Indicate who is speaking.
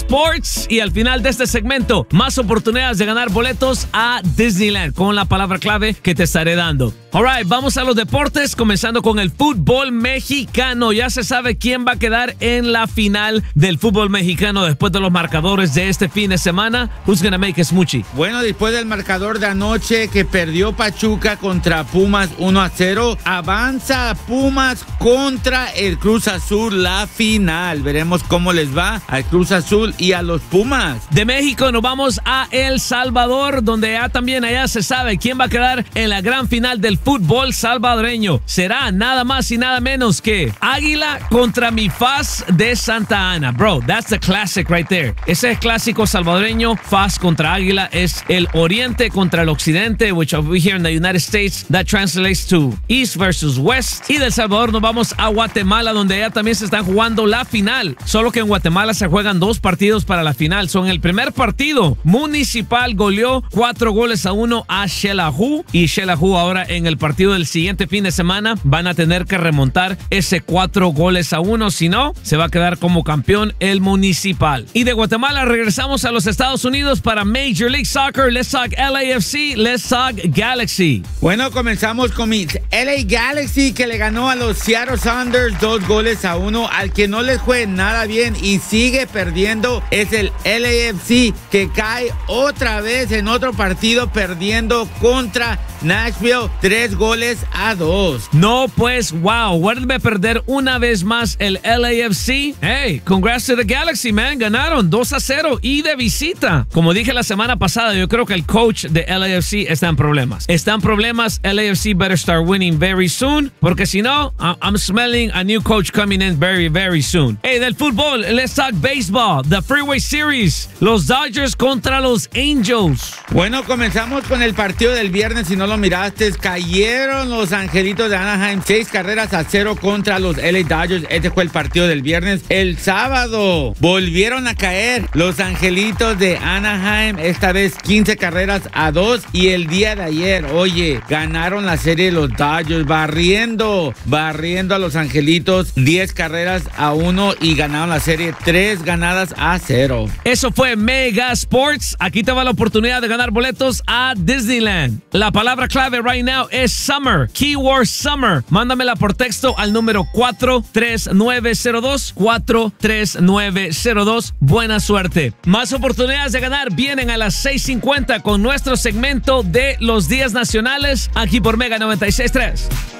Speaker 1: Sports. Y al final de este segmento, más oportunidades de ganar boletos a Disneyland con la palabra clave que te estaré dando. Alright, vamos a los deportes, comenzando con el fútbol mexicano. Ya se sabe quién va a quedar en la final del fútbol mexicano después de los marcadores de este fin de semana. Who's gonna make it, Smoochie?
Speaker 2: Bueno, después del marcador de anoche que perdió Pachuca contra Pumas 1-0, avanza Pumas contra el Cruz Azul la final. Veremos cómo les va al Cruz Azul y a los Pumas.
Speaker 1: De México nos vamos a El Salvador, donde ya también allá se sabe quién va a quedar en la gran final del fútbol salvadoreño. Será nada más y nada menos que Águila contra mi FAS de Santa Ana. Bro, that's the classic right there. Ese es clásico salvadoreño. FAS contra Águila es el oriente contra el occidente, which over here in the United States, that translates to East versus West. Y del Salvador nos vamos a Guatemala, donde ya también se están jugando la final. Solo que en Guatemala se juegan 2 partidos para la final. Son el primer partido, Municipal goleó 4-1 a Xelajú. Y Xelajú ahora en el partido del siguiente fin de semana van a tener que remontar ese 4-1. Si no, se va a quedar como campeón el Municipal. Y de Guatemala regresamos a los Estados Unidos para Major League Soccer. Let's talk LAFC, let's talk Galaxy.
Speaker 2: Bueno, comenzamos con mi LA Galaxy, que le ganó a los Seattle Sounders 2-1. Al que no les fue nada bien y sigue perdiendo es el LAFC, que cae otra vez en otro partido perdiendo contra Nashville 3-2.
Speaker 1: No, pues, wow, vuelve a perder una vez más el LAFC. Hey, congrats to the Galaxy, man. Ganaron 2-0 y de visita. Como dije la semana pasada, yo creo que el coach de LAFC está en problemas. LAFC better start winning very soon, porque si no, I'm smelling a new coach coming in very, very soon. Hey, del fútbol, let's talk baseball. The Freeway Series. Los Dodgers contra los Angels.
Speaker 2: Bueno, comenzamos con el partido del viernes. Si no lo miraste, cayeron los Angelitos de Anaheim 6-0 contra los LA Dodgers. Este fue el partido del viernes. El sábado volvieron a caer los Angelitos de Anaheim, esta vez 15-2. Y el día de ayer, oye, ganaron la serie de los Dodgers, barriendo a los Angelitos 10-1 y ganaron la serie 3-0.
Speaker 1: Eso fue Mega Sports. Aquí te va la oportunidad de ganar boletos a Disneyland. La palabra clave right now es Summer. Keyword Summer. Mándamela por texto al número 43902. 43902. Buena suerte. Más oportunidades de ganar vienen a las 6:50 con nuestro segmento de los días nacionales aquí por Mega 96.3.